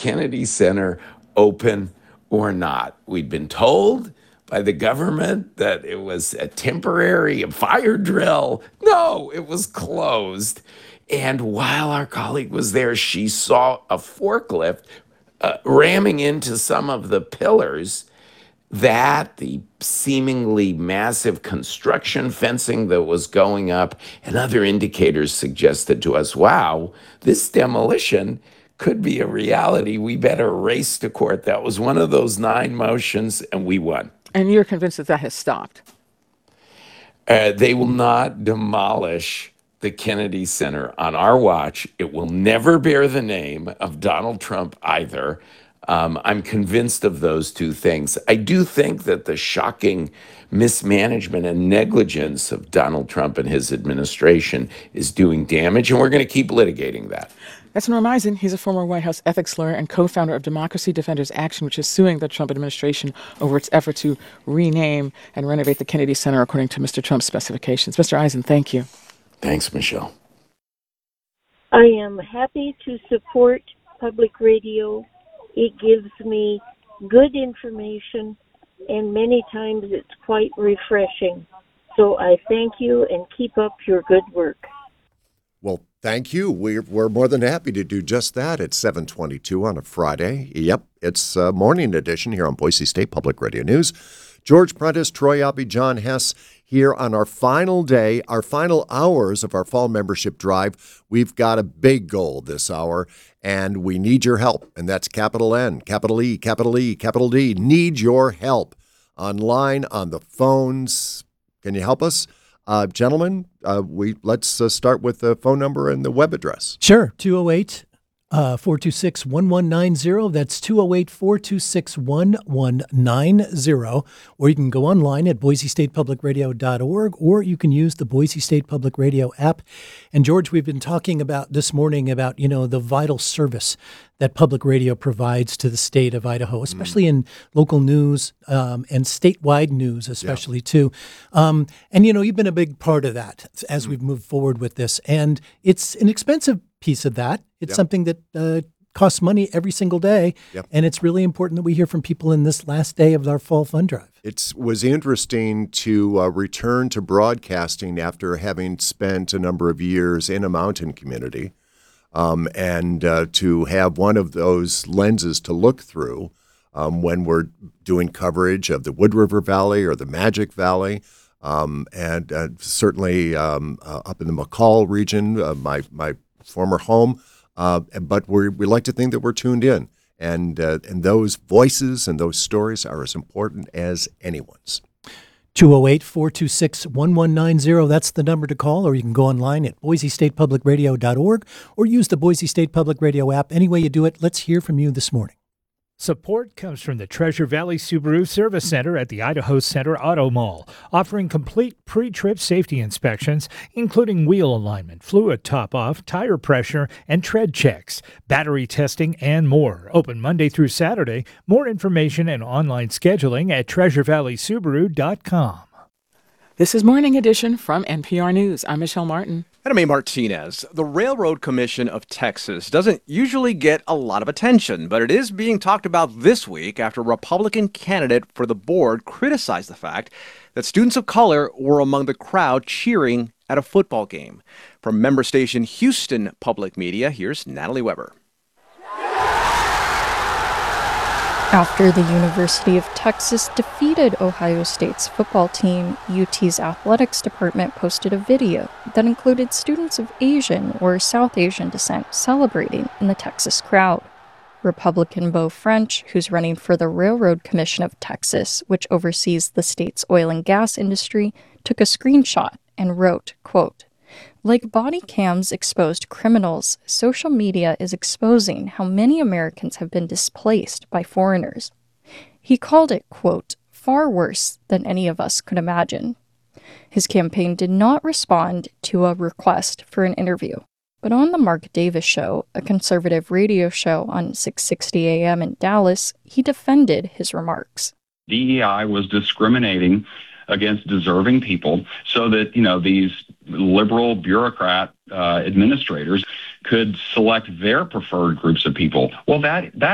Kennedy Center open or not? We'd been told by the government that it was a temporary fire drill. No, it was closed. And while our colleague was there, she saw a forklift ramming into some of the pillars. That, the seemingly massive construction fencing that was going up, and other indicators suggested to us, wow, this demolition could be a reality. We better race to court. That was one of those 9 motions, and we won. And you're convinced that has stopped? They will not demolish the Kennedy Center on our watch. It will never bear the name of Donald Trump either. I'm convinced of those two things. I do think that the shocking mismanagement and negligence of Donald Trump and his administration is doing damage, and we're going to keep litigating that. That's Norm Eisen. He's a former White House ethics lawyer and co-founder of Democracy Defenders Action, which is suing the Trump administration over its effort to rename and renovate the Kennedy Center according to Mr. Trump's specifications. Mr. Eisen, thank you. Thanks, Michelle. I am happy to support public radio. It gives me good information, and many times it's quite refreshing. So I thank you and keep up your good work. Well, thank you. We're more than happy to do just that. It's 7:22 on a Friday. Yep, it's morning edition here on Boise State Public Radio News. George Prentice, Troy Abbey, John Hess here on our final day, our final hours of our fall membership drive. We've got a big goal this hour, and we need your help. And that's capital N, capital E, capital E, capital D. Need your help. Online, on the phones. Can you help us? Gentlemen, let's start with the phone number and the web address. Sure, 208-426-1190. That's 208-426-1190. Or you can go online at boisestatepublicradio.org, or you can use the Boise State Public Radio app. And George, we've been talking about this morning about, the vital service that public radio provides to the state of Idaho, especially in local news and statewide news, especially too. And you've been a big part of that as we've moved forward with this. And it's an expensive piece of that. It's something that costs money every single day. And it's really important that we hear from people in this last day of our fall fund drive. It was interesting to return to broadcasting after having spent a number of years in a mountain community. And to have one of those lenses to look through when we're doing coverage of the Wood River Valley or the Magic Valley, and certainly up in the McCall region, my former home. But we like to think that we're tuned in, and those voices and those stories are as important as anyone's. 208-426-1190. That's the number to call, or you can go online at boisestatepublicradio.org or use the Boise State Public Radio app. Any way you do it, let's hear from you this morning. Support comes from the Treasure Valley Subaru Service Center at the Idaho Center Auto Mall, offering complete pre-trip safety inspections, including wheel alignment, fluid top-off, tire pressure, and tread checks, battery testing, and more. Open Monday through Saturday. More information and online scheduling at treasurevalleysubaru.com. This is Morning Edition from NPR News. I'm Michelle Martin. And I'm A. Martinez. The Railroad Commission of Texas doesn't usually get a lot of attention, but it is being talked about this week after a Republican candidate for the board criticized the fact that students of color were among the crowd cheering at a football game. From member station Houston Public Media, here's Natalie Weber. After the University of Texas defeated Ohio State's football team, UT's athletics department posted a video that included students of Asian or South Asian descent celebrating in the Texas crowd. Republican Beau French, who's running for the Railroad Commission of Texas, which oversees the state's oil and gas industry, took a screenshot and wrote, quote, "Like body cams exposed criminals, social media is exposing how many Americans have been displaced by foreigners." He called it, quote, "far worse than any of us could imagine." His campaign did not respond to a request for an interview. But on the Mark Davis Show, a conservative radio show on 660 AM in Dallas, he defended his remarks. DEI was discriminating against deserving people so that, these liberal bureaucrat administrators could select their preferred groups of people. Well, that